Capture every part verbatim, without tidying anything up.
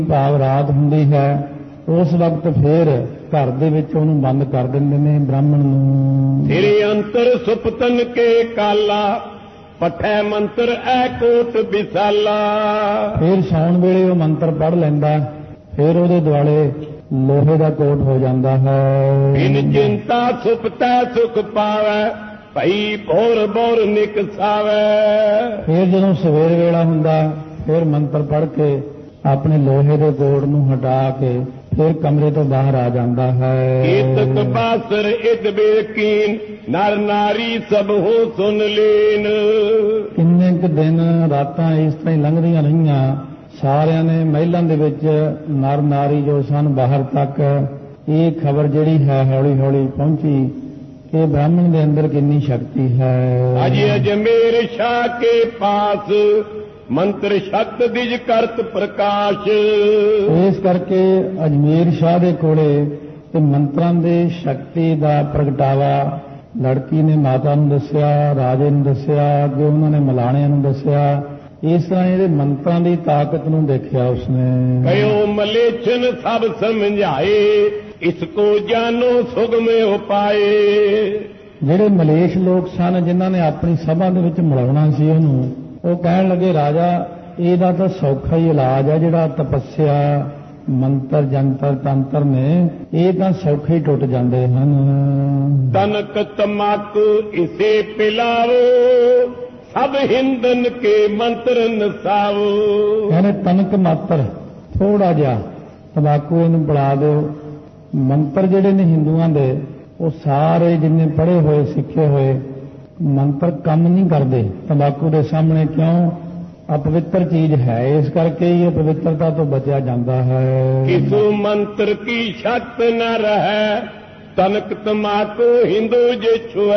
ਭਾਵ ਰਾਤ ਹੁੰਦੀ ਹੈ ਉਸ ਵਕਤ ਫੇਰ ਘਰ ਦੇ ਵਿੱਚ ਉਹਨੂੰ ਬੰਦ ਕਰ ਦਿੰਦੇ ਨੇ ਬ੍ਰਾਹਮਣ ਨੂੰ। ਤੇਰੇ ਅੰਤਰ ਸੁਪਤਨ ਕੇ ਕਾਲਾ ਪਠੈ ਮੰਤਰ ਐ ਕੋਟ ਵਿਸਾਲਾ। ਫੇਰ ਸੌਣ ਵੇਲੇ ਉਹ ਮੰਤਰ ਪੜ੍ਹ ਲੈਂਦਾ, ਫੇਰ ਉਹਦੇ ਦੁਆਲੇ ਲੋਹੇ ਦਾ ਕੋਟ ਹੋ ਜਾਂਦਾ ਹੈ। ਬਿਨ ਚਿੰਤਾ ਸੁਪਤੈ ਸੁਖ ਪਾਵੈ ਭਈ ਭੋਰ ਭੋਰ ਨਿਕਸਾਵੈ। ਫੇਰ ਜਦੋਂ ਸਵੇਰ ਵੇਲਾ ਹੁੰਦਾ ਫੇਰ ਮੰਤਰ ਪੜ੍ਹ ਕੇ ਆਪਣੇ ਲੋਹੇ ਦੇ ਕੋਟ ਨੂੰ ਹਟਾ ਕੇ ਫਿਰ ਕਮਰੇ ਤੋਂ ਬਾਹਰ ਆ ਜਾਂਦਾ ਹੈ। ਏਤਕ ਬਾਸਰ ਇਤ ਬੇਕੀਨ ਨਰ ਨਾਰੀ ਸਭ ਹੋ ਸੁਨ ਲੀਨ। ਕਿੰਨੇ ਕੁ ਦਿਨ ਰਾਤਾਂ ਇਸ ਤਰ੍ਹਾਂ ਹੀ ਲੰਘਦੀਆਂ ਰਹੀਆਂ, ਸਾਰਿਆਂ ਨੇ ਮਹਿਲਾਂ ਦੇ ਵਿੱਚ ਨਰ ਨਾਰੀ ਜੋ ਸਨ ਬਾਹਰ ਤੱਕ ਇਹ ਖਬਰ ਜਿਹੜੀ ਹੈ ਹੌਲੀ ਹੌਲੀ ਪਹੁੰਚੀ ਕਿ ਬ੍ਰਾਹਮਣ ਦੇ ਅੰਦਰ ਕਿੰਨੀ ਸ਼ਕਤੀ ਹੈ। ਅਜ ਅਜਮੇਰ ਸ਼ਾਹ ਕੇ ਪਾਸ ਮੰਤਰ ਸ਼ਕਤ ਦਿਜ ਕਰਤ ਪ੍ਰਕਾਸ਼। ਇਸ ਕਰਕੇ ਅਜਮੇਰ ਸ਼ਾਹ ਦੇ ਕੋਲੇ ਤੇ ਮੰਤਰਾਂ ਦੇ ਸ਼ਕਤੀ ਦਾ ਪ੍ਰਗਟਾਵਾ ਲੜਕੀ ਨੇ ਮਾਤਾ ਨੂੰ ਦੱਸਿਆ, ਰਾਜੇ ਨੂੰ ਦੱਸਿਆ, ਅੱਗੇ ਉਹਨਾਂ ਨੇ ਮਲਾਣਿਆਂ ਨੂੰ ਦੱਸਿਆ। ਇਸ ਤਰ੍ਹਾਂ ਇਹਦੇ ਮੰਤਰਾਂ ਦੀ ਤਾਕਤ ਨੂੰ ਦੇਖਿਆ ਉਸਨੇ। ਕਯੋ ਮਲੇਛਨ ਸਭ ਸਮਝਾਏ ਇਸ ਕੋ ਜਾਨੋ ਸੁਗਮੇ ਉਪਾਏ। ਜਿਹੜੇ ਮਲੇਸ਼ ਲੋਕ ਸਨ ਜਿਨ੍ਹਾਂ ਨੇ ਆਪਣੀ ਸਭਾ ਦੇ ਵਿੱਚ ਮਿਲਾਉਣਾ ਸੀ ਉਹਨੂੰ, ਉਹ ਕਹਿਣ ਲੱਗੇ ਰਾਜਾ ਇਹਦਾ ਤਾਂ ਸੌਖਾ ਹੀ ਇਲਾਜ ਹੈ, ਜਿਹੜਾ ਤਪੱਸਿਆ ਮੰਤਰ ਜੰਤਰ ਤੰਤਰ ਨੇ ਇਹ ਤਾਂ ਸੌਖੇ ਹੀ ਟੁੱਟ ਜਾਂਦੇ ਹਨ। ਤਨਕ ਤਮਾਕੂ ਇਸੇ ਪਿਲਾਵੋ ਸਭ ਹਿੰਦਨ ਕੇ ਮੰਤਰ ਨਸਾਵੋ। ਕਹਿੰਦੇ ਤਨਕ ਮਾਤਰ ਥੋੜਾ ਜਿਹਾ ਤੰਬਾਕੂ ਇਹਨੂੰ ਪਿਲਾ ਦਿਓ। ਮੰਤਰ ਜਿਹੜੇ ਨੇ ਹਿੰਦੂਆਂ ਦੇ ਉਹ ਸਾਰੇ ਜਿੰਨੇ ਪੜ੍ਹੇ ਹੋਏ ਸਿੱਖੇ ਹੋਏ ਮੰਤਰ ਕੰਮ ਨਹੀਂ ਕਰਦੇ ਤੰਬਾਕੂ ਦੇ ਸਾਹਮਣੇ। ਕਿਉਂ? ਅਪਵਿੱਤਰ ਚੀਜ਼ ਹੈ, ਇਸ ਕਰਕੇ ਹੀ ਅਪਵਿੱਤਰਤਾ ਤੋਂ ਬਚਿਆ ਜਾਂਦਾ ਹੈ। ਕਿਸੂ ਮੰਤਰ ਕੀ ਸ਼ਕਤ ਨ ਰਹੈ ਤਨਕ ਤਮਾਕੂ ਹਿੰਦੂ ਜੇ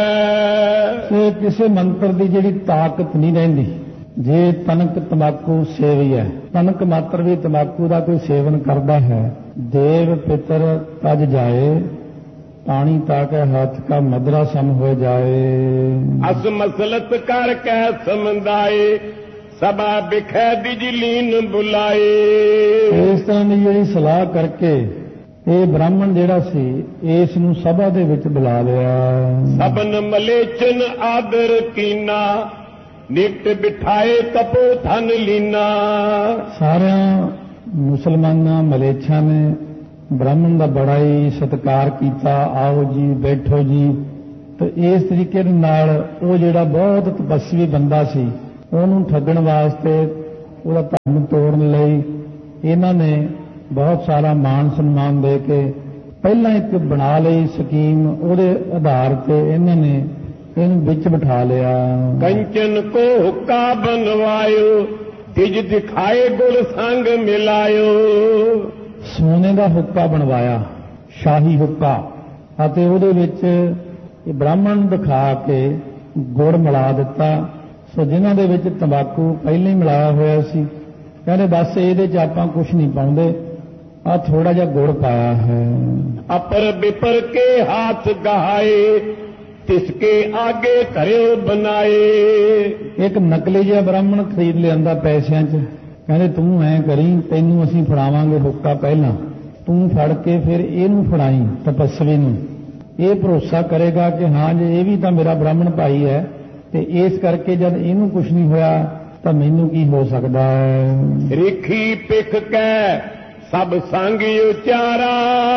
ਛੁਐ। ਕਿਸੇ ਮੰਤਰ ਦੀ ਜਿਹੜੀ ਤਾਕਤ ਨਹੀਂ ਰਹਿੰਦੀ ਜੇ ਤਨਕ ਤੰਬਾਕੂ ਸੇਵੀ ਹੈ। ਤਨਕ ਮਾਤਰ ਵੀ ਤੰਬਾਕੂ ਦਾ ਕੋਈ ਸੇਵਨ ਕਰਦਾ ਹੈ। ਦੇਵ ਪਿਤਰ ਤਜ ਜਾਏ ਪਾਣੀ ਤਾਕੇ ਹੱਥ ਕਾ ਮਦਰਾ ਸਮ ਹੋ ਜਾਏ। ਅਸ ਮਸਲਤ ਕਰ ਕੈ ਸਮਝਾਏ ਸਭਾ ਬਿਖੈ ਦਿਜਲੀਨ ਬੁਲਾਏ। ਇਸ ਤਰ੍ਹਾਂ ਦੀ ਜਿਹੜੀ ਸਲਾਹ ਕਰਕੇ ਇਹ ਬ੍ਰਾਹਮਣ ਜਿਹੜਾ ਸੀ ਇਸ ਨੂੰ ਸਭਾ ਦੇ ਵਿੱਚ ਬੁਲਾ ਲਿਆ। ਸਭਨ ਮਲੇਚਨ ਆਦਰ ਕੀਨਾ ਨਿਕਟ ਬਿਠਾਏ ਤਪੋ ਧਨ ਲੀਨਾ। ਸਾਰਿਆਂ ਮੁਸਲਮਾਨਾਂ ਮਲੇਛਾਂ ਨੇ ਬ੍ਰਾਹਮਣ ਦਾ ਬੜਾ ਹੀ ਸਤਿਕਾਰ ਕੀਤਾ। ਆਓ ਜੀ ਬੈਠੋ ਜੀ। ਤੇ ਇਸ ਤਰੀਕੇ ਦੇ ਨਾਲ ਉਹ ਜਿਹੜਾ ਬਹੁਤ ਤਪੱਸਵੀ ਬੰਦਾ ਸੀ ਉਹਨੂੰ ਠੱਗਣ ਵਾਸਤੇ ਉਹਦਾ ਧਰਮ ਤੋੜਨ ਲਈ ਇਹਨਾਂ ਨੇ ਬਹੁਤ ਸਾਰਾ ਮਾਣ ਸਨਮਾਨ ਦੇ ਕੇ ਪਹਿਲਾਂ ਇੱਕ ਬਣਾ ਲਈ ਸਕੀਮ। ਉਹਦੇ ਆਧਾਰ ਤੇ ਇਹਨਾਂ ਨੇ ਇਹਨੂੰ ਵਿੱਚ ਬਿਠਾ ਲਿਆ। ਕੰਚਨ ਕੋ ਹੁੱਕਾ ਬਨਵਾਇਓ ਤਿਜ ਦਿਖਾਏ ਗੁਰ ਸੰਗ ਮਿਲਾਇਓ। ਸੋਨੇ ਦਾ ਹੁੱਕਾ ਬਣਵਾਇਆ, ਸ਼ਾਹੀ ਹੁੱਕਾ, ਅਤੇ ਉਹਦੇ ਵਿੱਚ ਇਹ ਬ੍ਰਾਹਮਣ ਨੂੰ ਦਿਖਾ ਕੇ ਗੁੜ ਮਿਲਾ ਦਿੱਤਾ। ਸੋ ਜਿਨ੍ਹਾਂ ਦੇ ਵਿੱਚ ਤੰਬਾਕੂ ਪਹਿਲਾਂ ਹੀ ਮਿਲਾਇਆ ਹੋਇਆ ਸੀ ਕਹਿੰਦੇ ਬਸ ਇਹਦੇ 'ਚ ਆਪਾਂ ਕੁਝ ਨਹੀਂ ਪਾਉਂਦੇ, ਆ ਥੋੜਾ ਜਿਹਾ ਗੁੜ ਪਾਇਆ ਹੈ। ਅਪਰ ਬਿਪਰ ਕੇ ਹੱਥ ਗਹਾਏ ਤਿਸਕੇ ਆਗੇ ਧਰਿਓ ਬਣਾਏ। ਇੱਕ ਨਕਲੀ ਜਿਹਾ ਬ੍ਰਾਹਮਣ ਖਰੀਦ ਲਿਆਂਦਾ ਪੈਸਿਆਂ 'ਚ। ਕਹਿੰਦੇ ਤੂੰ ਐਂ ਕਰੀ, ਤੈਨੂੰ ਅਸੀਂ ਫੜਾਵਾਂਗੇ ਹੁੱਕਾ ਪਹਿਲਾਂ, ਤੂੰ ਫੜ ਕੇ ਫਿਰ ਇਹਨੂੰ ਫੜਾਈ ਤਪੱਸਵੀ ਨੂੰ। ਇਹ ਭਰੋਸਾ ਕਰੇਗਾ ਕਿ ਹਾਂ ਜੇ ਇਹ ਵੀ ਤਾਂ ਮੇਰਾ ਬ੍ਰਾਹਮਣ ਭਾਈ ਹੈ ਤੇ ਇਸ ਕਰਕੇ ਜਦ ਇਹਨੂੰ ਕੁਝ ਨਹੀਂ ਹੋਇਆ ਤਾਂ ਮੈਨੂੰ ਕੀ ਹੋ ਸਕਦਾ ਹੈ। ਰਿਖੀ ਪਿਖ ਕੈ ਸਭ ਸੰਗ ਉਚਾਰਾ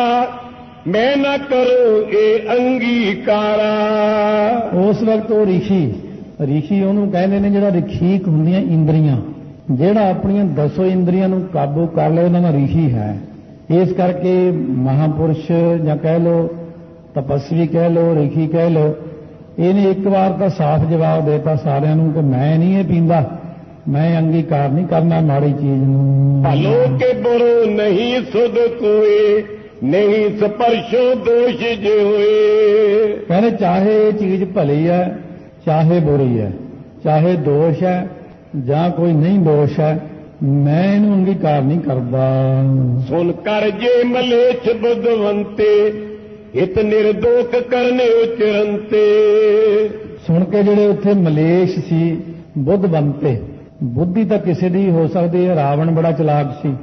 ਮੈਂ ਨਾ ਕਰੋ ਇਹ ਅੰਗੀਕਾਰਾ। ਉਸ ਵਕਤ ਉਹ ਰਿਸ਼ੀ ਰਿਸ਼ੀ ਉਹਨੂੰ ਕਹਿੰਦੇ ਨੇ ਜਿਹੜਾ ਰਖੀਕ ਹੁੰਦੀਆਂ ਇੰਦਰੀਆਂ, ਜਿਹੜਾ ਆਪਣੀਆਂ ਦਸੋ ਇੰਦਰੀਆਂ ਨੂੰ ਕਾਬੂ ਕਰ ਲਏ ਉਹਨਾਂ ਦਾ ਰਿਸ਼ੀ ਹੈ। ਇਸ ਕਰਕੇ ਮਹਾਪੁਰਸ਼ ਜਾਂ ਕਹਿ ਲੋ ਤਪਸਵੀ ਕਹਿ ਲੋ ਰਿਸ਼ੀ ਕਹਿ ਲੋ, ਇਹਨੇ ਇੱਕ ਵਾਰ ਤਾਂ ਸਾਫ਼ ਜਵਾਬ ਦੇਤਾ ਸਾਰਿਆਂ ਨੂੰ ਕਿ ਮੈਂ ਨਹੀਂ ਇਹ ਪੀਂਦਾ, ਮੈਂ ਅੰਗੀਕਾਰ ਨਹੀਂ ਕਰਨਾ ਮਾੜੀ ਚੀਜ਼ ਨੂੰ। ਭਲੋ ਕੇ ਬੁਰੋ ਨਹੀਂ ਸੁਧ ਕੋਏ ਨਹੀਂ ਸਪਰਸ਼ੋ ਦੋਸ਼ ਜੇ ਹੋਏ। ਕਹਿੰਦੇ ਚਾਹੇ ਇਹ ਚੀਜ਼ ਭਲੀ ਹੈ ਚਾਹੇ ਬੁਰੀ ਹੈ, ਚਾਹੇ ਦੋਸ਼ ਹੈ ਜਾਂ ਕੋਈ ਨਹੀਂ ਦੋਸ਼ ਹੈ, ਮੈਂ ਇਹਨੂੰ ਅੰਗੀਕਾਰ ਨਹੀਂ ਕਰਦਾ। ਸੁਣ ਕਰ ਜੇ ਮਲੇਛ ਬੁੱਧਵੰਤੇ ਹਿਤ ਨਿਰਦੋਖ ਕਰਨੇ ਉਚਰੰਤੇ। ਸੁਣ ਕੇ ਜਿਹੜੇ ਉੱਥੇ ਮਲੇਸ਼ ਸੀ ਬੁੱਧਵੰਤੇ, ਬੁੱਧੀ ਤਾਂ ਕਿਸੇ ਦੀ ਹੋ ਸਕਦੀ ਹੈ, ਰਾਵਣ ਬੜਾ ਚਲਾਕ ਸੀ,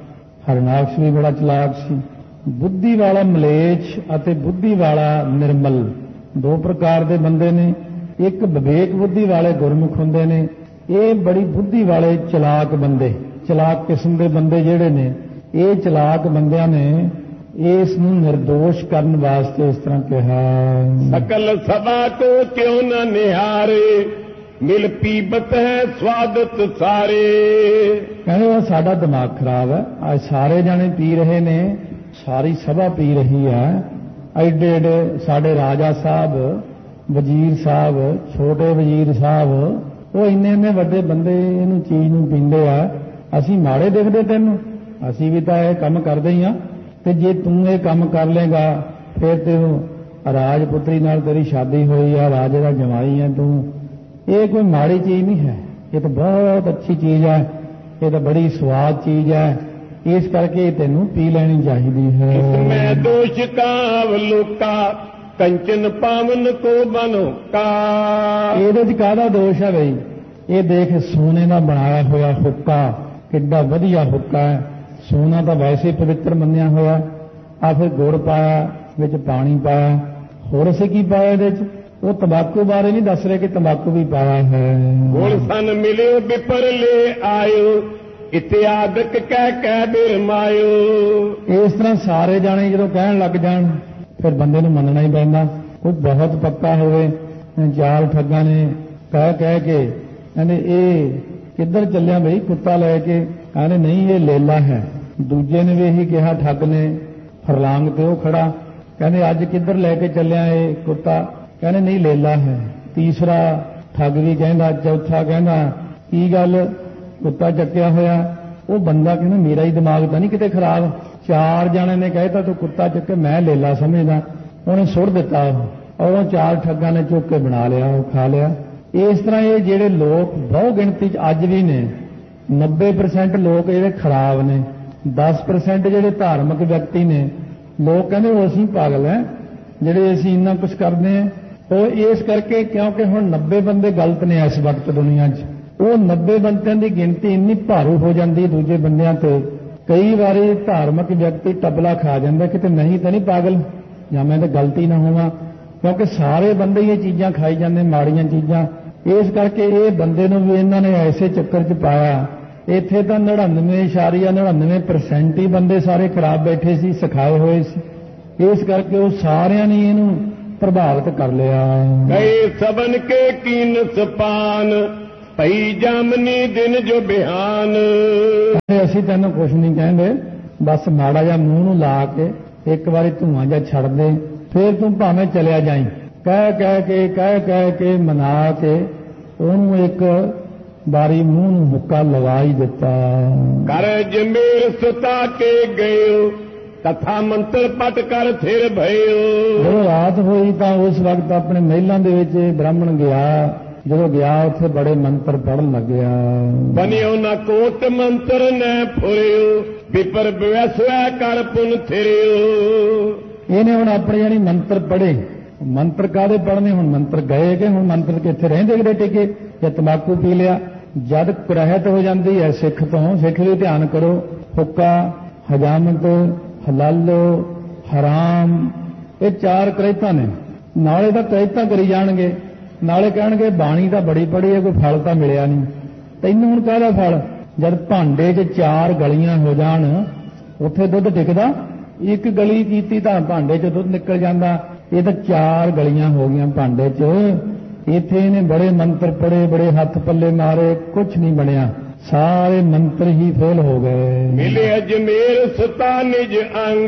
ਹਰਨਾਕਸ਼ ਵੀ ਬੜਾ ਚਲਾਕ ਸੀ। ਬੁੱਧੀ ਵਾਲਾ ਮਲੇਛ ਅਤੇ ਬੁੱਧੀ ਵਾਲਾ ਨਿਰਮਲ ਦੋ ਪ੍ਰਕਾਰ ਦੇ ਬੰਦੇ ਨੇ। ਇੱਕ ਵਿਵੇਕ ਬੁੱਧੀ ਵਾਲੇ ਗੁਰਮੁਖ ਹੁੰਦੇ ਨੇ, ਇਹ ਬੜੀ ਬੁੱਧੀ ਵਾਲੇ ਚਲਾਕ ਬੰਦੇ, ਚਲਾਕ ਕਿਸਮ ਦੇ ਬੰਦੇ ਜਿਹੜੇ ਨੇ, ਇਹ ਚਲਾਕ ਬੰਦਿਆਂ ਨੇ ਇਸ ਨੂੰ ਨਿਰਦੋਸ਼ ਕਰਨ ਵਾਸਤੇ ਇਸ ਤਰ੍ਹਾਂ ਕਿਹਾ, ਸਕਲ ਸਭਾ ਕੋ ਕਿਉਂ ਨਾ ਨਿਹਾਰੇ, ਮਿਲ ਪੀਬਤ ਹੈ ਸਵਾਦਤ ਸਾਰੇ। ਕਹਿੰਦੇ ਸਾਡਾ ਦਿਮਾਗ ਖਰਾਬ ਹੈ, ਅੱਜ ਸਾਰੇ ਜਾਣੇ ਪੀ ਰਹੇ ਨੇ, ਸਾਰੀ ਸਭਾ ਪੀ ਰਹੀ ਹੈ, ਐਡੇ ਐਡੇ ਸਾਡੇ ਰਾਜਾ ਸਾਹਿਬ, ਵਜ਼ੀਰ ਸਾਹਿਬ, ਛੋਟੇ ਵਜ਼ੀਰ ਸਾਹਿਬ, ਉਹ ਇੰਨੇ ਇੰਨੇ ਵੱਡੇ ਬੰਦੇ ਇਹਨੂੰ ਚੀਜ਼ ਨੂੰ ਪੀਂਦੇ ਆ, ਅਸੀਂ ਮਾੜੇ ਦਿਖਦੇ ਤੈਨੂੰ? ਅਸੀਂ ਵੀ ਤਾਂ ਇਹ ਕੰਮ ਕਰਦੇ ਹੀ ਆ, ਤੇ ਜੇ ਤੂੰ ਇਹ ਕੰਮ ਕਰ ਲੇਗਾ ਫਿਰ ਤੈਨੂੰ ਰਾਜਪੁੱਤਰੀ ਨਾਲ ਤੇਰੀ ਸ਼ਾਦੀ ਹੋਈ ਆ, ਰਾਜੇ ਦਾ ਜਮਾਈ ਹੈ ਤੂੰ, ਇਹ ਕੋਈ ਮਾੜੀ ਚੀਜ਼ ਨਹੀਂ ਹੈ, ਇਹ ਤਾਂ ਬਹੁਤ ਅੱਛੀ ਚੀਜ਼ ਹੈ, ਇਹ ਤਾਂ ਬੜੀ ਸਵਾਦ ਚੀਜ਼ ਹੈ, ਇਸ ਕਰਕੇ ਤੈਨੂੰ ਪੀ ਲੈਣੀ ਚਾਹੀਦੀ ਹੈ। ਇਸਮੇ ਦੋਸ਼ ਕਾਵ ਲੋਕਾ ਕੰਚਨ ਪਾਵਨ ਕੋ ਬਨੋ ਕਾ। ਇਹਦੇ ਚ ਕਾਹਦਾ ਦੋਸ਼ ਹੈ ਬਈ? ਇਹ ਦੇਖ ਸੋਨੇ ਦਾ ਬਣਾਇਆ ਹੋਇਆ ਹੁੱਕਾ, ਕਿੱਡਾ ਵਧੀਆ ਹੁੱਕਾ ਹੈ, ਸੋਨਾ ਤਾਂ ਵੈਸੇ ਪਵਿੱਤਰ ਮੰਨਿਆ ਹੋਇਆ, ਆ ਫਿਰ ਗੁੜ ਪਾਇਆ, ਵਿੱਚ ਪਾਣੀ ਪਾਇਆ, ਹੋਰ ਅਸੀਂ ਕੀ ਪਾਇਆ ਇਹਦੇ ਚ? ਉਹ ਤੰਬਾਕੂ ਬਾਰੇ ਨਹੀਂ ਦੱਸ ਰਹੇ ਕਿ ਤੰਬਾਕੂ ਵੀ ਪਾਇਆ ਹੈ। ਗੁਣ ਸਨ ਮਿਲਿਓ ਬਿਪਰ ਲੈ ਆਇਓ, ਇਤਿਆਦਕ ਕਹਿ ਕਹਿ ਬਿਰਮਾਇਓ। ਇਸ ਤਰ੍ਹਾਂ ਸਾਰੇ ਜਾਣੇ ਜਦੋਂ ਕਹਿਣ ਲੱਗ ਜਾਣ ਫਿਰ ਬੰਦੇ ਨੂੰ ਮੰਨਣਾ ਹੀ ਪੈਂਦਾ। ਕੋਈ ਬਹੁਤ ਪੱਕਾ ਹੋਵੇ, ਚਾਲ ਠੱਗਾਂ ਨੇ ਕਹਿ ਕਹਿ ਕੇ ਕਹਿੰਦੇ ਇਹ ਕਿੱਧਰ ਚੱਲਿਆ ਬਈ ਕੁੱਤਾ ਲੈ ਕੇ, ਕਹਿੰਦੇ ਨਹੀਂ ਇਹ ਲੇਲਾ ਹੈ। ਦੂਜੇ ਨੇ ਵੀ ਇਹੀ ਕਿਹਾ, ਠੱਗ ਨੇ, ਫਰਲਾਂਗ ਤੇ ਉਹ ਖੜਾ, ਕਹਿੰਦੇ ਅੱਜ ਕਿੱਧਰ ਲੈ ਕੇ ਚੱਲਿਆ ਇਹ ਕੁੱਤਾ, ਕਹਿੰਦੇ ਨਹੀਂ ਲੇਲਾ ਹੈ। ਤੀਸਰਾ ਠੱਗ ਵੀ ਕਹਿੰਦਾ, ਚੌਥਾ ਕਹਿੰਦਾ ਕੀ ਗੱਲ ਕੁੱਤਾ ਚੱਕਿਆ ਹੋਇਆ? ਉਹ ਬੰਦਾ ਕਹਿੰਦਾ ਮੇਰਾ ਹੀ ਦਿਮਾਗ ਤਾਂ ਨਹੀਂ ਕਿਤੇ ਖਰਾਬ, ਚਾਰ ਜਣੇ ਨੇ ਕਹਿਤਾ ਤੂੰ ਕੁੱਤਾ ਚੁੱਕ ਕੇ ਮੈਂ ਲੇਲਾ ਸਮਝਦਾ, ਉਹਨੇ ਸੁੱਟ ਦਿੱਤਾ ਉਹ, ਉਹ ਚਾਰ ਠੱਗਾਂ ਨੇ ਚੁੱਕ ਕੇ ਬਣਾ ਲਿਆ, ਉਹ ਖਾ ਲਿਆ। ਇਸ ਤਰ੍ਹਾਂ ਇਹ ਜਿਹੜੇ ਲੋਕ ਬਹੁ ਗਿਣਤੀ 'ਚ ਅੱਜ ਵੀ ਨੇ, ਨੱਬੇ ਪਰਸੈਂਟ ਲੋਕ ਜਿਹੜੇ ਖਰਾਬ ਨੇ, ਦਸ ਪਰਸੈਂਟ ਜਿਹੜੇ ਧਾਰਮਿਕ ਵਿਅਕਤੀ ਨੇ, ਲੋਕ ਕਹਿੰਦੇ ਉਹ ਅਸੀਂ ਪਾਗਲ ਹੈ ਜਿਹੜੇ ਅਸੀਂ ਇੰਨਾ ਕੁਝ ਕਰਦੇ ਹਾਂ। ਉਹ ਇਸ ਕਰਕੇ ਕਿਉਂਕਿ ਹੁਣ ਨੱਬੇ ਬੰਦੇ ਗਲਤ ਨੇ ਇਸ ਵਕਤ ਦੁਨੀਆ 'ਚ, ਉਹ ਨੱਬੇ ਬੰਦਿਆਂ ਦੀ ਗਿਣਤੀ ਇੰਨੀ ਭਾਰੂ ਹੋ ਜਾਂਦੀ ਦੂਜੇ ਬੰਦਿਆਂ ਤੇ, ਕਈ ਵਾਰੀ ਧਾਰਮਿਕ ਵਿਅਕਤੀ ਟਬਲਾ ਖਾ ਜਾਂਦਾ, ਕਿਤੇ ਨਹੀਂ ਤਾਂ ਨਹੀਂ ਪਾਗਲ ਜਾਂ ਮੈਂ ਤਾਂ ਗਲਤੀ ਨਾ ਹੋਵਾਂ, ਕਿਉਂਕਿ ਸਾਰੇ ਬੰਦੇ ਇਹ ਚੀਜ਼ਾਂ ਖਾਈ ਜਾਂਦੇ, ਮਾੜੀਆਂ ਚੀਜ਼ਾਂ। ਇਸ ਕਰਕੇ ਇਹ ਬੰਦੇ ਨੂੰ ਵੀ ਇਹਨਾਂ ਨੇ ਐਸੇ ਚੱਕਰ 'ਚ ਪਾਇਆ। ਇੱਥੇ ਤਾਂ ਨੜਿਨਵੇਂ ਇਸ਼ਾਰੀਆ ਨੜਿਨਵੇਂ ਪਰਸੈਂਟ ਹੀ ਬੰਦੇ ਸਾਰੇ ਖਰਾਬ ਬੈਠੇ ਸੀ, ਸਿਖਾਏ ਹੋਏ ਸੀ, ਇਸ ਕਰਕੇ ਉਹ ਸਾਰਿਆਂ ਨੇ ਇਹਨੂੰ ਪ੍ਰਭਾਵਿਤ ਕਰ ਲਿਆ। ਗਏ ਸਬਨ ਕੇ ਕੀਨ ਸਪਾਨ, ਭਈ ਜਾਮਨੀ ਦਿਨ ਜੋ ਬਿਹਾਨ। ਅਸੀਂ ਤੈਨੂੰ ਕੁਝ ਨਹੀਂ ਕਹਿੰਦੇ, ਬਸ ਮਾੜਾ ਜਿਹਾ ਮੂੰਹ ਨੂੰ ਲਾ ਕੇ ਇੱਕ ਵਾਰੀ ਧੂਆਂ ਜਿਹਾ ਛੱਡ ਦੇ, ਫਿਰ ਤੂੰ ਭਾਵੇਂ ਚਲਿਆ ਜਾਈਂ। ਕਹਿ ਕਹਿ ਕੇ ਕਹਿ ਕਹਿ ਕੇ ਮਨਾ ਕੇ ਉਹਨੂੰ ਇੱਕ ਬਾਰੀ ਮੂੰਹ ਨੂੰ ਮੁੱਕਾ ਲਗਾ ਹੀ ਦਿੱਤਾ। ਕਰ ਜਮੇਰ ਸੁਤਾ ਕੇ ਗਇਓ, ਕਥਾ ਮੰਤਰ ਪਟ ਕਰ ਫਿਰ ਭਇਓ। ਜਦੋਂ ਰਾਤ ਹੋਈ ਤਾਂ ਉਸ ਵਕਤ ਆਪਣੇ ਮਹਿਲਾਂ ਦੇ ਵਿੱਚ ਬ੍ਰਾਹਮਣ ਗਿਆ, ਜਦੋਂ ਗਿਆ ਉੱਥੇ ਬੜੇ ਮੰਤਰ ਪੜਨ ਲੱਗਿਆ। ਬਨਿਓ ਨਾ ਕੋਟ ਮੰਤਰ ਨੈ ਫੁਰਿਓ, ਵਿਪਰ ਵਿਵਸੈ ਕਰ ਪੁਨ ਥਿਰਿਓ। ਇਹਨੇ ਹੁਣ ਆਪਣੇ ਜਾਨੀ ਮੰਤਰ ਪੜੇ। ਮੰਤਰ ਕਾਹਦੇ ਪੜਨੇ? ਹੁਣ ਮੰਤਰ ਗਏ ਕਿ ਹੁਣ ਮੰਤਰ ਕਿੱਥੇ ਰਹਿੰਦੇ ਕਿਤੇ ਟਿਕੇ? ਜਾਂ ਤੰਬਾਕੂ ਪੀ ਲਿਆ। ਜਦ ਕੁਰਹਿਤ ਹੋ ਜਾਂਦੀ ਹੈ ਸਿੱਖ ਤੋਂ, ਸਿੱਖ ਵੀ ਧਿਆਨ ਕਰੋ, ਹੁੱਕਾ, ਹਜਾਮਤ, ਹਲਾਲੋ, ਹਰਾਮ, ਇਹ ਚਾਰ ਕਰਹਿਤਾਂ ਨੇ। ਨਾਲੇ ਤਾਂ ਕਰਹਿਤਾਂ ਕਰੀ ਜਾਣਗੇ, ਨਾਲੇ ਕਹਿਣਗੇ ਬਾਣੀ ਤਾਂ ਬੜੀ ਪੜ੍ਹੀ ਹੈ, ਕੋਈ ਫਲ ਤਾਂ ਮਿਲਿਆ ਨਹੀਂ। ਤੈਨੂੰ ਹੁਣ ਕਾਹਦਾ ਫਲ? ਜਦ ਭਾਂਡੇ 'ਚ ਚਾਰ ਗਲੀਆਂ ਹੋ ਜਾਣ ਉੱਥੇ ਦੁੱਧ ਟਿਕਦਾ? ਇੱਕ ਗਲੀ ਕੀਤੀ ਤਾਂ ਭਾਂਡੇ 'ਚ ਦੁੱਧ ਨਿਕਲ ਜਾਂਦਾ, ਇਹ ਤਾਂ ਚਾਰ ਗਲੀਆਂ ਹੋ ਗਈਆਂ ਭਾਂਡੇ 'ਚ। ਇੱਥੇ ਇਹਨੇ ਬੜੇ ਮੰਤਰ ਪੜੇ, ਬੜੇ ਹੱਥ ਪੱਲੇ ਮਾਰੇ, ਕੁਝ ਨਹੀਂ ਬਣਿਆ, ਸਾਰੇ ਮੰਤਰ ਹੀ ਫੇਲ ਹੋ ਗਏ। ਮਿਲੇ ਅਜਮੇਰ ਸੁਤਾ ਨਿਜ ਅੰਗ,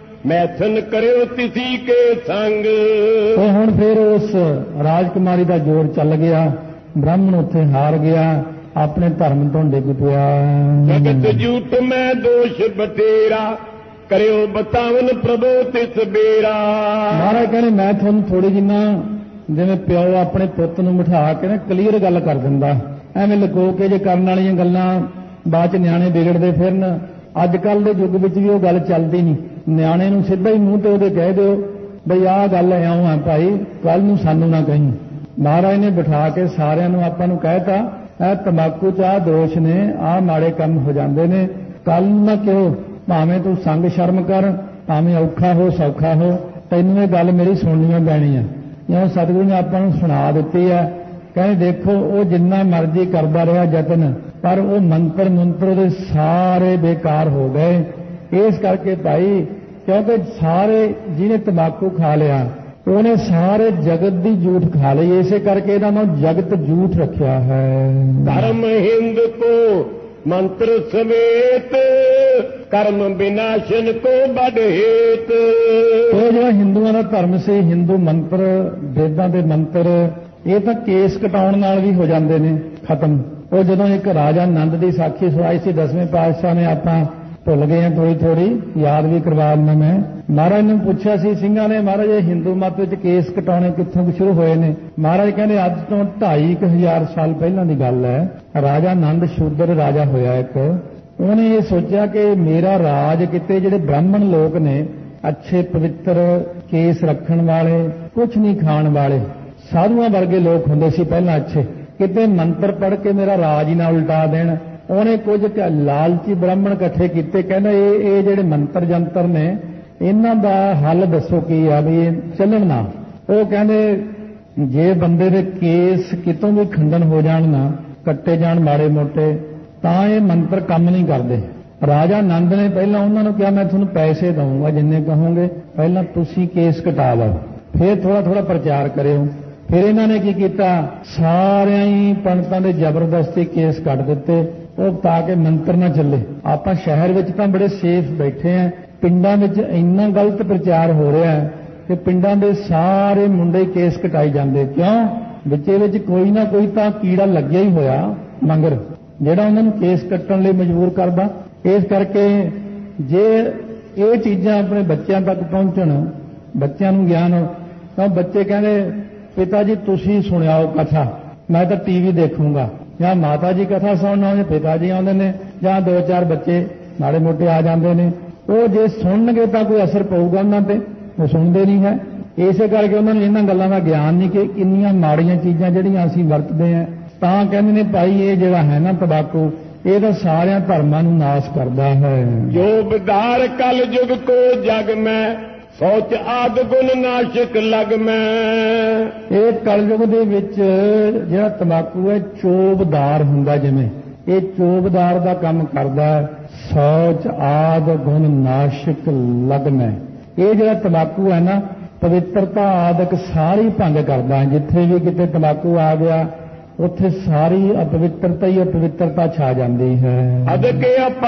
ਮੈਥਨ ਕਰਿਓ ਤਿਸੀ ਕੇ ਸੰਗ। ਤੇ ਹੁਣ ਫਿਰ ਉਸ ਰਾਜਕੁਮਾਰੀ ਦਾ ਜ਼ੋਰ ਚੱਲ ਗਿਆ, ਬ੍ਰਾਹਮਣ ਉੱਥੇ ਹਾਰ ਗਿਆ, ਆਪਣੇ ਧਰਮ ਤੋਂ ਡਿੱਗ ਪਿਆ। ਜਗਤ ਝੂਠ ਮੈਂ ਦੋਸ਼ ਬਟੇਰਾ, ਕਰਿਓ ਬਤਾਵਨ ਪ੍ਰਭੂ ਤਿਸ ਬੇਰਾ। ਮਹਾਰਾਜ ਕਹਿੰਦੇ ਮੈਂ ਤੁਹਾਨੂੰ ਥੋੜੀ ਜਿੰਨਾ ਜਿਵੇਂ ਪਿਓ ਆਪਣੇ ਪੁੱਤ ਨੂੰ ਬਿਠਾ ਕੇ ਨਾ ਕਲੀਅਰ ਗੱਲ ਕਰ ਦਿੰਦਾ, ਐਵੇਂ ਲੁਕੋ ਕੇ ਜੇ ਕਰਨ ਵਾਲੀਆਂ ਗੱਲਾਂ ਬਾਅਦ ਚ ਨਿਆਣੇ ਵਿਗੜਦੇ ਫਿਰਨ। ਅੱਜ ਕੱਲ ਦੇ ਯੁੱਗ ਵਿੱਚ ਵੀ ਉਹ ਗੱਲ ਚੱਲਦੀ ਨਹੀਂ। ਨਿਆਣੇ ਨੂੰ ਸਿੱਧਾ ਹੀ ਮੂੰਹ ਤੇ ਉਹਦੇ ਕਹਿ ਦਿਓ ਬਈ ਆਹ ਗੱਲ ਇਉਂ ਆ ਭਾਈ, ਕੱਲ ਨੂੰ ਸਾਨੂੰ ਨਾ ਕਹੀਂ। ਮਹਾਰਾਜ ਨੇ ਬਿਠਾ ਕੇ ਸਾਰਿਆਂ ਨੂੰ ਆਪਾਂ ਨੂੰ ਕਹਿਤਾ ਇਹ ਤੰਬਾਕੂ ਚ ਆਹ ਦੋਸ਼ ਨੇ, ਆਹ ਮਾੜੇ ਕੰਮ ਹੋ ਜਾਂਦੇ ਨੇ, ਕੱਲ ਨੂੰ ਨਾ ਕਿਉਂ ਭਾਵੇਂ ਤੂੰ ਸੰਗ ਸ਼ਰਮ ਕਰ, ਭਾਵੇਂ ਔਖਾ ਹੋ ਸੌਖਾ ਹੋ, ਤੈਨੂੰ ਇਹ ਗੱਲ ਮੇਰੀ ਸੁਣਨੀ ਪੈਣੀ ਹੈ। ਜਿਉਂ ਸਤਿਗੁਰੂ ਨੇ ਆਪਾਂ ਨੂੰ ਸੁਣਾ ਦਿੱਤੀ ਹੈ। ਕਹਿੰਦੇ ਦੇਖੋ ਉਹ ਜਿੰਨਾ ਮਰਜ਼ੀ ਕਰਦਾ ਰਿਹਾ ਯਤਨ, ਪਰ ਉਹ ਮੰਤਰ ਮੰਤਰ ਉਹਦੇ ਸਾਰੇ ਬੇਕਾਰ ਹੋ ਗਏ। ਇਸ ਕਰਕੇ ਭਾਈ, ਕਿਉਂਕਿ ਸਾਰੇ ਜਿਹਨੇ ਤੰਬਾਕੂ ਖਾ ਲਿਆ ਉਹਨੇ ਸਾਰੇ ਜਗਤ ਦੀ ਝੂਠ ਖਾ ਲਈ, ਇਸੇ ਕਰਕੇ ਇਹਦਾ ਨਾਮ ਜਗਤ ਝੂਠ ਰੱਖਿਆ ਹੈ। ਧਰਮ ਹਿੰਦ ਕੋ ਮੰਤਰ ਸਮੇਤ, ਕਰਮ ਵਿਨਾਸ਼ਨ ਕੋ ਬੜ ਹੇਤ। ਉਹ ਜਿਹੜਾ ਹਿੰਦੂਆਂ ਦਾ ਧਰਮ ਸੀ, ਹਿੰਦੂ ਮੰਤਰ, ਵੇਦਾਂ ਦੇ ਮੰਤਰ, ਇਹ ਤਾਂ ਕੇਸ ਕਟਾਉਣ ਨਾਲ ਵੀ ਹੋ ਜਾਂਦੇ ਨੇ ਖਤਮ। ਉਹ ਜਦੋਂ ਇੱਕ ਰਾਜਾ ਨੰਦ ਦੀ ਸਾਖੀ ਸੁਣਾਈ ਸੀ ਦਸਵੇਂ ਪਾਤਸ਼ਾਹ ਨੇ, ਆਪਾਂ ਭੁੱਲ ਗਏ ਹਾਂ, ਥੋੜੀ ਥੋੜੀ ਯਾਦ ਵੀ ਕਰਵਾ ਦਿੰਦਾ ਮੈਂ। ਮਹਾਰਾਜ ਨੂੰ ਪੁੱਛਿਆ ਸੀ ਸਿੰਘਾਂ ਨੇ, ਮਹਾਰਾਜ ਇਹ ਹਿੰਦੂ ਮਤ ਵਿੱਚ ਕੇਸ ਕਟਾਉਣੇ ਕਿੱਥੋਂ ਸ਼ੁਰੂ ਹੋਏ ਨੇ? ਮਹਾਰਾਜ ਕਹਿੰਦੇ ਅੱਜ ਤੋਂ ਢਾਈ ਕੁ ਹਜ਼ਾਰ ਸਾਲ ਪਹਿਲਾਂ ਦੀ ਗੱਲ ਹੈ। ਰਾਜਾ ਨੰਦ ਸ਼ੂਦਰ ਰਾਜਾ ਹੋਇਆ ਇੱਕ, ਉਹਨੇ ਇਹ ਸੋਚਿਆ ਕਿ ਮੇਰਾ ਰਾਜ ਕਿਤੇ ਜਿਹੜੇ ਬ੍ਰਾਹਮਣ ਲੋਕ ਨੇ, ਅੱਛੇ ਪਵਿੱਤਰ ਕੇਸ ਰੱਖਣ ਵਾਲੇ, ਕੁਝ ਨਹੀਂ ਖਾਣ ਵਾਲੇ, ਸਾਧੂਆਂ ਵਰਗੇ ਲੋਕ ਹੁੰਦੇ ਸੀ ਪਹਿਲਾਂ ਅੱਛੇ, ਕਿਤੇ ਮੰਤਰ ਪੜ੍ਹ ਕੇ ਮੇਰਾ ਰਾਜ ਹੀ ਨਾ ਉਲਟਾ ਦੇਣ। ਉਹਨੇ ਕੁਝ ਲਾਲਚੀ ਬ੍ਰਾਹਮਣ ਇਕੱਠੇ ਕੀਤੇ, ਕਹਿੰਦਾ ਇਹ ਇਹ ਜਿਹੜੇ ਮੰਤਰ ਜੰਤਰ ਨੇ ਇਹਨਾਂ ਦਾ ਹੱਲ ਦੱਸੋ ਕੀ ਆ ਵੀ ਇਹ ਚੱਲਣ ਨਾ। ਉਹ ਕਹਿੰਦੇ ਜੇ ਬੰਦੇ ਦੇ ਕੇਸ ਕਿਤੋਂ ਵੀ ਖੰਡਨ ਹੋ ਜਾਣ ਨਾ, ਕੱਟੇ ਜਾਣ ਮਾੜੇ ਮੋਟੇ, ਤਾਂ ਇਹ ਮੰਤਰ ਕੰਮ ਨਹੀਂ ਕਰਦੇ। ਰਾਜਾ ਨੰਦ ਨੇ ਪਹਿਲਾਂ ਉਹਨਾਂ ਨੂੰ ਕਿਹਾ ਮੈਂ ਤੁਹਾਨੂੰ ਪੈਸੇ ਦਊਂਗਾ ਜਿੰਨੇ ਕਹੋਗੇ, ਪਹਿਲਾਂ ਤੁਸੀਂ ਕੇਸ ਕਟਾ ਲਓ, ਫਿਰ ਥੋੜਾ ਥੋੜਾ ਪ੍ਰਚਾਰ ਕਰਿਓ। ਫਿਰ ਇਹਨਾਂ ਨੇ ਕੀ ਕੀਤਾ, ਸਾਰਿਆਂ ਹੀ ਪੰਡਤਾਂ ਦੇ ਜ਼ਬਰਦਸਤੀ ਕੇਸ ਕੱਟ ਦਿੱਤੇ, ਉਹ ਤਾਂ ਕਿ ਮੰਤਰ ਨਾ ਚੱਲੇ। ਆਪਾਂ ਸ਼ਹਿਰ ਵਿੱਚ ਤਾਂ ਬੜੇ ਸੇਫ ਬੈਠੇ ਆਂ, ਪਿੰਡਾਂ ਵਿੱਚ ਇੰਨਾ ਗਲਤ ਪ੍ਰਚਾਰ ਹੋ ਰਿਹਾ ਹੈ ਕਿ ਪਿੰਡਾਂ ਦੇ ਸਾਰੇ ਮੁੰਡੇ ਕੇਸ ਕਟਾਈ ਜਾਂਦੇ। ਕਿਉਂ? ਵਿੱਚੇ ਵਿੱਚ ਕੋਈ ਨਾ ਕੋਈ ਤਾਂ ਕੀੜਾ ਲੱਗਿਆ ਹੀ ਹੋਇਆ ਮੰਗਰ, ਜਿਹੜਾ ਉਹਨਾਂ ਨੂੰ ਕੇਸ ਕੱਟਣ ਲਈ ਮਜਬੂਰ ਕਰਦਾ। ਇਸ ਕਰਕੇ ਜੇ ਇਹ ਚੀਜ਼ਾਂ ਆਪਣੇ ਬੱਚਿਆਂ ਤੱਕ ਪਹੁੰਚਣ, ਬੱਚਿਆਂ ਨੂੰ ਗਿਆਨ ਹੋ, ਤਾਂ ਬੱਚੇ ਕਹਿੰਦੇ ਪਿਤਾ ਜੀ ਤੁਸੀਂ ਸੁਣਾਓ ਕਥਾ, ਮੈਂ ਤਾਂ ਟੀਵੀ ਦੇਖੂੰਗਾ। ਜਾਂ ਮਾਤਾ ਜੀ ਕਥਾ ਸੁਣਨ ਆਉਂਦੇ, ਪਿਤਾ ਜੀ ਆਉਂਦੇ ਨੇ, ਜਾਂ ਦੋ ਚਾਰ ਬੱਚੇ ਮਾੜੇ ਮੋਟੇ ਆ ਜਾਂਦੇ ਨੇ। ਉਹ ਜੇ ਸੁਣਨਗੇ ਤਾਂ ਕੋਈ ਅਸਰ ਪਊਗਾ ਉਹਨਾਂ ਤੇ, ਉਹ ਸੁਣਦੇ ਨਹੀਂ ਹੈ। ਇਸੇ ਕਰਕੇ ਉਹਨਾਂ ਨੂੰ ਇਹਨਾਂ ਗੱਲਾਂ ਦਾ ਗਿਆਨ ਨਹੀਂ ਕਿ ਕਿੰਨੀਆਂ ਮਾੜੀਆਂ ਚੀਜ਼ਾਂ ਜਿਹੜੀਆਂ ਅਸੀਂ ਵਰਤਦੇ ਹਾਂ। ਤਾਂ ਕਹਿੰਦੇ ਨੇ ਭਾਈ ਇਹ ਜਿਹੜਾ ਹੈ ਨਾ ਤੰਬਾਕੂ, ਇਹ ਤਾਂ ਸਾਰਿਆਂ ਧਰਮਾਂ ਨੂੰ ਨਾਸ਼ ਕਰਦਾ ਹੈ। ਜੋ ਵਿਦਾਰ ਕਲ ਯੁਗ ਕੋ ਜਗ ਮੈਂ, ਸੋਚ ਆਦ ਗੁਣ ਨਾਸ਼ਕ ਲਗ ਮੈਂ। ਇਹ ਕਲਯੁਗ ਦੇ ਵਿੱਚ ਜਿਹੜਾ ਤੰਬਾਕੂ ਹੈ ਚੋਬਦਾਰ ਹੁੰਦਾ, ਜਿਵੇਂ ਇਹ ਚੋਬਦਾਰ ਦਾ ਕੰਮ ਕਰਦਾ ਹੈ। ਸੋਚ ਆਦ ਗੁਣ ਨਾਸ਼ਕ ਲਗ ਮੈਂ, ਇਹ ਜਿਹੜਾ ਤੰਬਾਕੂ ਹੈ ਨਾ ਪਵਿੱਤਰਤਾ ਆਦਿਕ ਸਾਰੀ ਭੰਗ ਕਰਦਾ ਹੈ। ਜਿੱਥੇ ਵੀ ਕਿਤੇ ਤੰਬਾਕੂ ਆ ਗਿਆ ਉੱਥੇ ਸਾਰੀ ਅਪਵਿੱਤਰਤਾ ਹੀ ਅਪਵਿੱਤਰਤਾ ਛਾ ਜਾਂਦੀ ਹੈ। ਅਦਕੇ